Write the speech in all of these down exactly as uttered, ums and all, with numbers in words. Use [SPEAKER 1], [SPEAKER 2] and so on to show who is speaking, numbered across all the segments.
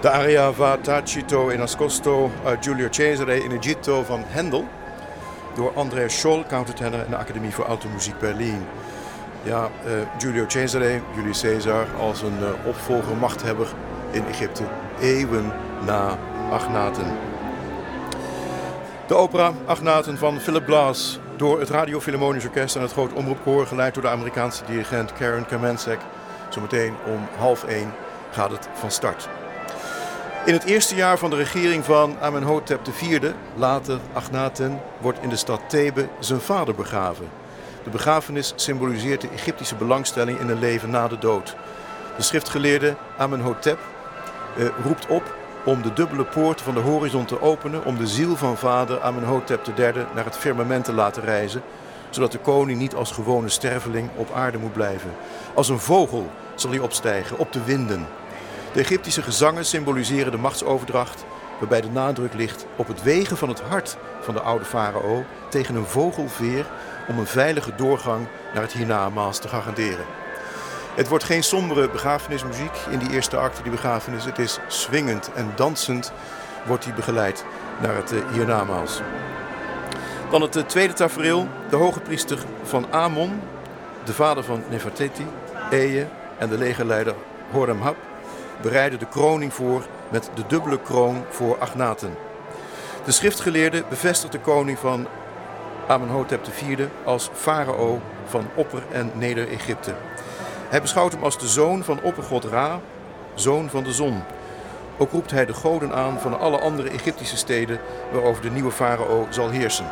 [SPEAKER 1] De aria Va tacito e nascosto uit Giulio Cesare in Egitto van Handel door André Scholl, countertenor en de Academie voor Automuziek Berlin. Ja, uh, Giulio Cesare, Julius Caesar, als een uh, opvolger, machthebber in Egypte, eeuwen na Achnaten. De opera Achnaten van Philip Glass door het Radio Philharmonisch Orkest en het Groot Omroepkoor, geleid door de Amerikaanse dirigent Karen Kamencek. Zometeen om half één gaat het van start. In het eerste jaar van de regering van Amenhotep de vierde, later Achnaten, wordt in de stad Thebe zijn vader begraven. De begrafenis symboliseert de Egyptische belangstelling in een leven na de dood. De schriftgeleerde Amenhotep eh, roept op om de dubbele poort van de horizon te openen, om de ziel van vader Amenhotep de derde naar het firmament te laten reizen, zodat de koning niet als gewone sterveling op aarde moet blijven. Als een vogel zal hij opstijgen, op de winden. De Egyptische gezangen symboliseren de machtsoverdracht, waarbij de nadruk ligt op het wegen van het hart van de oude farao tegen een vogelveer om een veilige doorgang naar het hiernamaals te garanderen. Het wordt geen sombere begrafenismuziek in die eerste acte, die begrafenis. Het is swingend en dansend wordt die begeleid naar het hiernamaals. Dan het tweede tafereel, de hoge priester van Amon, de vader van Nefertiti, Eye en de legerleider Horemhab bereiden de kroning voor met de dubbele kroon voor Achnaten. De schriftgeleerde bevestigt de koning van Amenhotep de vierde als farao van Opper- en Neder-Egypte. Hij beschouwt hem als de zoon van oppergod Ra, zoon van de zon. Ook roept hij de goden aan van alle andere Egyptische steden waarover de nieuwe farao zal heersen.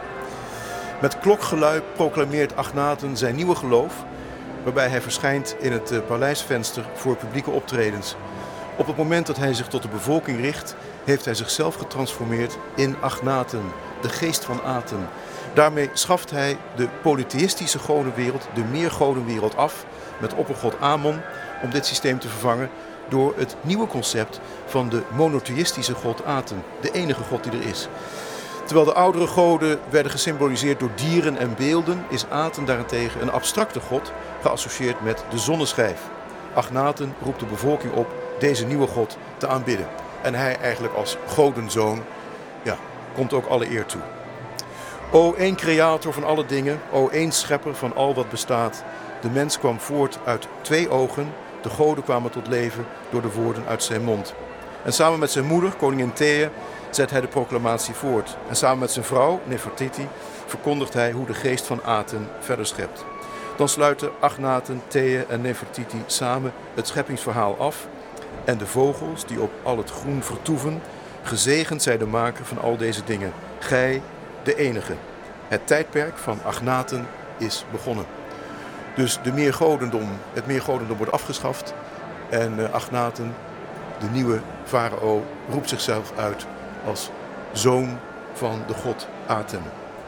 [SPEAKER 1] Met klokgelui proclameert Achnaten zijn nieuwe geloof, waarbij hij verschijnt in het paleisvenster voor publieke optredens. Op het moment dat hij zich tot de bevolking richt, heeft hij zichzelf getransformeerd in Achnaten, de geest van Aten. Daarmee schaft hij de polytheïstische godenwereld, de meergodenwereld af met oppergod Amon, om dit systeem te vervangen door het nieuwe concept van de monotheïstische god Aten, de enige god die er is. Terwijl de oudere goden werden gesymboliseerd door dieren en beelden, is Aten daarentegen een abstracte god, geassocieerd met de zonneschijf. Achnaten roept de bevolking op deze nieuwe god te aanbidden. En hij eigenlijk als godenzoon, ja, komt ook alle eer toe. O één creator van alle dingen, o één schepper van al wat bestaat. De mens kwam voort uit twee ogen, de goden kwamen tot leven door de woorden uit zijn mond. En samen met zijn moeder, koningin Thea, zet hij de proclamatie voort. En samen met zijn vrouw, Nefertiti, verkondigt hij hoe de geest van Aten verder schept. Dan sluiten Achnaten, Thea en Nefertiti samen het scheppingsverhaal af. En de vogels die op al het groen vertoeven, gezegend zij de maker van al deze dingen. Gij, de enige. Het tijdperk van Achnaten is begonnen. Dus de meergodendom, het meergodendom wordt afgeschaft. En uh, Achnaten, de nieuwe farao, roept zichzelf uit als zoon van de god Aten.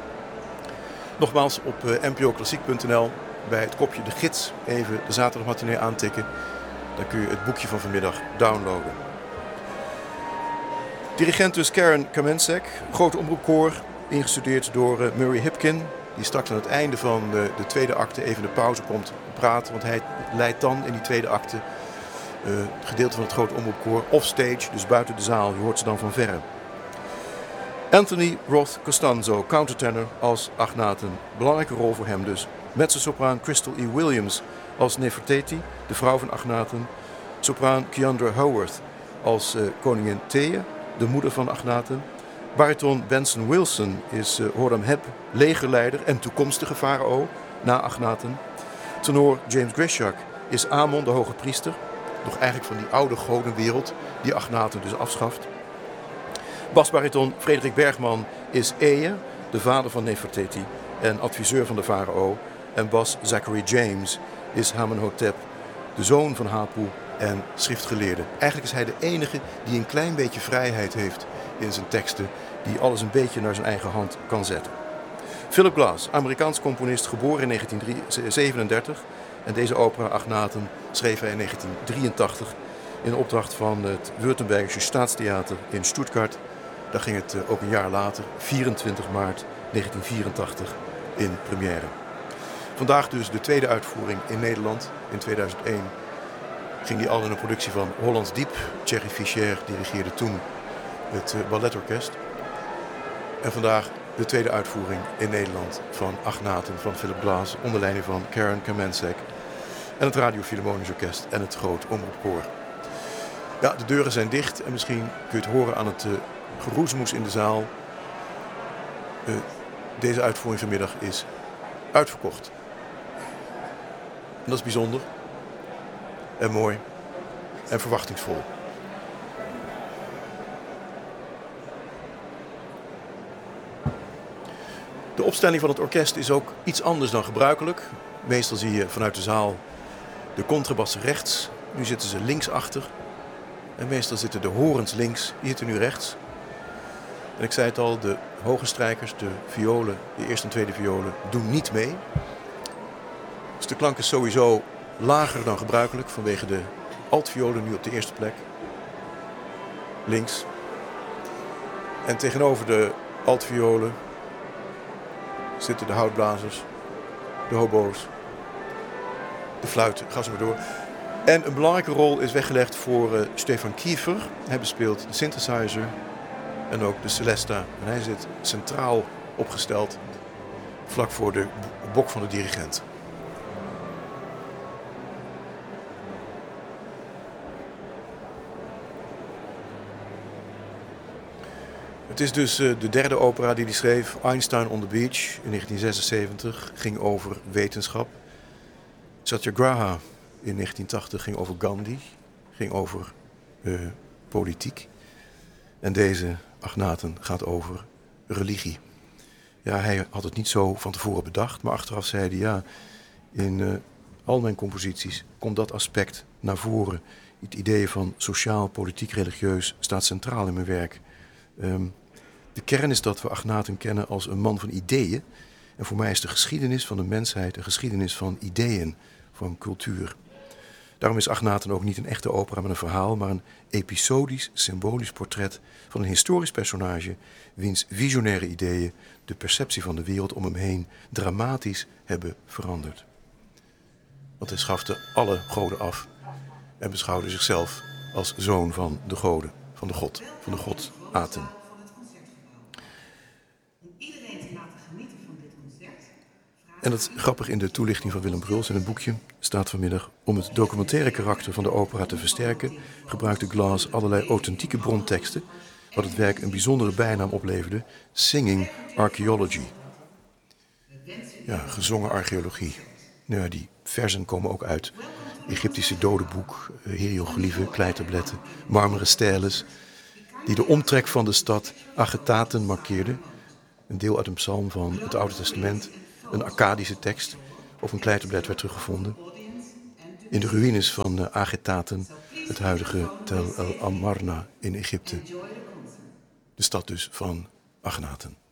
[SPEAKER 1] Nogmaals op uh, n p o klassiek punt n l bij het kopje de gids even de zaterdagmatinee aantikken. Dan kun je het boekje van vanmiddag downloaden. Dirigent dus Karen Kamencek, groot omroepkoor, ingestudeerd door uh, Murray Hipkin, die straks aan het einde van uh, de tweede acte even in de pauze komt praten, want hij leidt dan in die tweede acte uh, het gedeelte van het grote omroepkoor offstage, dus buiten de zaal. Je hoort ze dan van verre. Anthony Roth Costanzo, countertenor als Achnaten. Belangrijke rol voor hem dus. Mezzosopraan Crystal E. Williams als Nefertiti, de vrouw van Achnaten. Sopraan Keandra Howarth als uh, koningin Thea, de moeder van Achnaten. Bariton Benson Wilson is uh, Horemheb, legerleider en toekomstige farao na Achnaten. Tenor James Grishak is Amon, de hoge priester, nog eigenlijk van die oude godenwereld die Achnaten dus afschaft. Basbariton Frederik Bergman is Eye, de vader van Nefertiti en adviseur van de farao. En bas Zachary James is Amenhotep, de zoon van Hapu en schriftgeleerde. Eigenlijk is hij de enige die een klein beetje vrijheid heeft in zijn teksten, die alles een beetje naar zijn eigen hand kan zetten. Philip Glass, Amerikaans componist, geboren in negentien zevenendertig. En deze opera Achnaten schreef hij in negentien drieëntachtig in opdracht van het Württembergische Staatstheater in Stuttgart. Daar ging het ook een jaar later, vierentwintig maart negentien vierentachtig, in première. Vandaag dus de tweede uitvoering in Nederland in tweeduizend één ging die al in een productie van Hollands Diep. Thierry Fischer dirigeerde toen het uh, balletorkest. En vandaag de tweede uitvoering in Nederland van Agnaten van Philip Glass onder leiding van Karen Kamensek en het Radio Philharmonisch Orkest en het Groot Omroepkoor. Ja, de deuren zijn dicht en misschien kun je het horen aan het uh, geroezemoes in de zaal. Uh, deze uitvoering vanmiddag is uitverkocht. En dat is bijzonder en mooi en verwachtingsvol. De opstelling van het orkest is ook iets anders dan gebruikelijk. Meestal zie je vanuit de zaal de contrabassen rechts. Nu zitten ze links achter. En meestal zitten de horens links. Die zitten nu rechts. En ik zei het al, de hoge strijkers, de violen, de eerste en tweede violen, doen niet mee. Dus de klank is sowieso lager dan gebruikelijk vanwege de altviolen nu op de eerste plek. Links. En tegenover de altviolen zitten de houtblazers, de hobo's, de fluiten, ga zo maar door. En een belangrijke rol is weggelegd voor uh, Stefan Kiefer. Hij bespeelt de synthesizer en ook de celesta. En hij zit centraal opgesteld, vlak voor de bok van de dirigent. Het is dus uh, de derde opera die hij schreef, Einstein on the Beach in negentien zesenzeventig, ging over wetenschap. Satyagraha in negentien tachtig ging over Gandhi, ging over uh, politiek. En deze Agnaten gaat over religie. Ja, hij had het niet zo van tevoren bedacht, maar achteraf zei hij ja, in uh, al mijn composities komt dat aspect naar voren. Het idee van sociaal, politiek, religieus staat centraal in mijn werk. Um, de kern is dat we Agnaten kennen als een man van ideeën. En voor mij is de geschiedenis van de mensheid een geschiedenis van ideeën, van cultuur. Daarom is Agnaten ook niet een echte opera met een verhaal, maar een episodisch, symbolisch portret van een historisch personage wiens visionaire ideeën de perceptie van de wereld om hem heen dramatisch hebben veranderd. Want hij schafte alle goden af en beschouwde zichzelf als zoon van de goden, van de god, van de god Aten. En het grappig in de toelichting van Willem Bruls in het boekje staat vanmiddag: om het documentaire karakter van de opera te versterken, gebruikte Glass allerlei authentieke bronteksten, wat het werk een bijzondere bijnaam opleverde: Singing Archaeology. Ja, gezongen archeologie. Nou, die versen komen ook uit Egyptische dodenboek, hieroglyphen, kleitabletten, marmeren steles, die de omtrek van de stad Agetaten markeerden. Een deel uit een psalm van het Oude Testament, een Akkadische tekst of een kleitablet werd teruggevonden. In de ruïnes van uh, Agetaten, het huidige Tel el Amarna in Egypte. De stad dus van Agnaten.